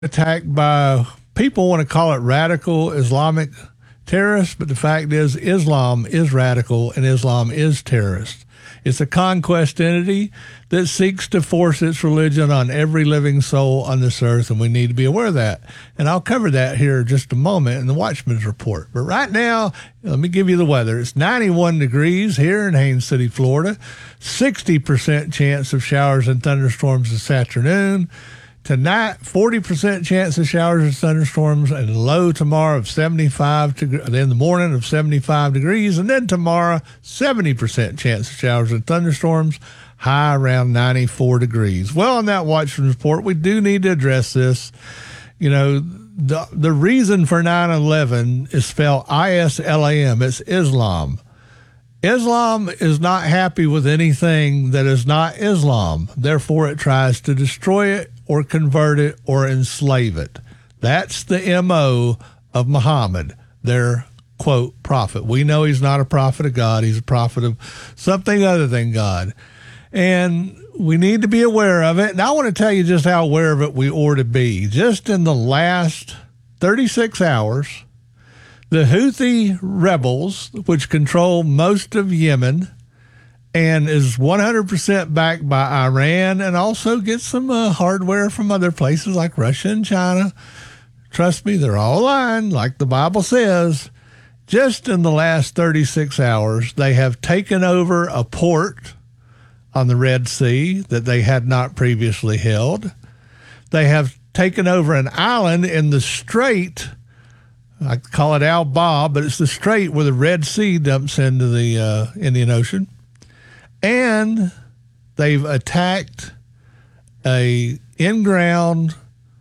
attacked by people want to call it radical Islamic terrorists, but the fact is Islam is radical and Islam is terrorist. It's a conquest entity that seeks to force its religion on every living soul on this earth, and we need to be aware of that. And I'll cover that here in just a moment in the Watchman's Report. But right now, let me give you the weather. It's 91 degrees here in Haines City, Florida. 60% chance of showers and thunderstorms this afternoon. Tonight, 40% chance of showers and thunderstorms, and low tomorrow of 75, in the morning of 75 degrees, and then tomorrow, 70% chance of showers and thunderstorms, high around 94 degrees. Well, on that Watchman's Report, we do need to address this. You know, the reason for 9/11 is spelled ISLAM. It's Islam. Islam is not happy with anything that is not Islam. Therefore, it tries to destroy it or convert it or enslave it. That's the MO of Muhammad, their, quote, prophet. We know he's not a prophet of God. He's a prophet of something other than God. And we need to be aware of it. And I want to tell you just how aware of it we ought to be. Just in the last 36 hours, the Houthi rebels, which control most of Yemen and is 100% backed by Iran, and also gets some hardware from other places like Russia and China. Trust me, they're all aligned, like the Bible says. Just in the last 36 hours, they have taken over a port on the Red Sea that they had not previously held. They have taken over an island in the strait. I call it Al-Bab, but it's the strait where the Red Sea dumps into the Indian Ocean. And they've attacked a on-ground,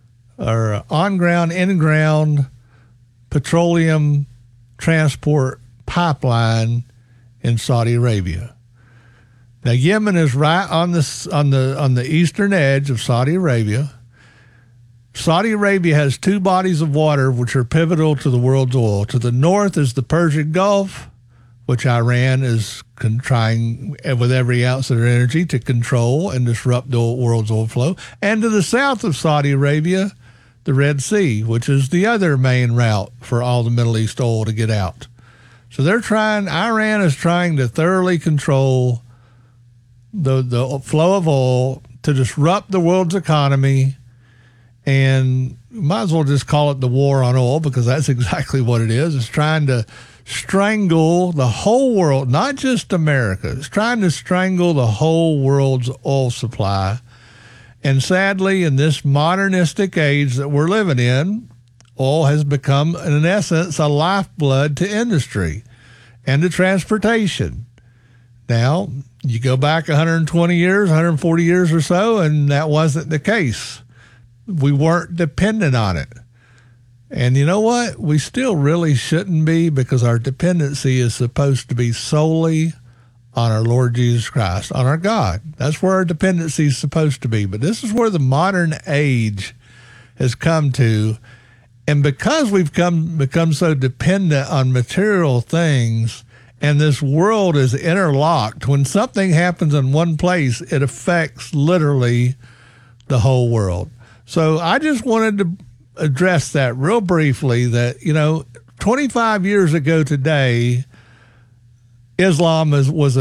in-ground petroleum transport pipeline in Saudi Arabia. Now, Yemen is right on the eastern edge of Saudi Arabia. Saudi Arabia has two bodies of water which are pivotal to the world's oil. To the north is the Persian Gulf, which Iran is trying with every ounce of their energy to control and disrupt the world's oil flow. And to the south of Saudi Arabia, the Red Sea, which is the other main route for all the Middle East oil to get out. So Iran is trying to thoroughly control the flow of oil to disrupt the world's economy, and might as well just call it the war on oil, because that's exactly what it is. It's trying to strangle the whole world, not just America. It's trying to strangle the whole world's oil supply. And sadly, in this modernistic age that we're living in, oil has become, in essence, a lifeblood to industry and to transportation. Now, you go back 120 years, 140 years or so, and that wasn't the case. We weren't dependent on it. And you know what? We still really shouldn't be, because our dependency is supposed to be solely on our Lord Jesus Christ, on our God. That's where our dependency is supposed to be. But this is where the modern age has come to. And because we've become so dependent on material things, and this world is interlocked, when something happens in one place, it affects literally the whole world. So I just wanted to address that real briefly, that, 25 years ago today, Islam was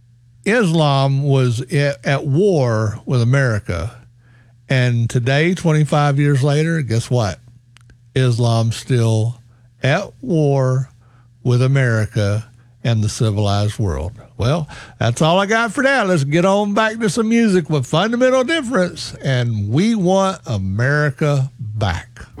at war with America. And today, 25 years later, guess what? Islam's still at war with America and the civilized world. Well, that's all I got for now. Let's get on back to some music with Fundamental Difference, and We Want America Back.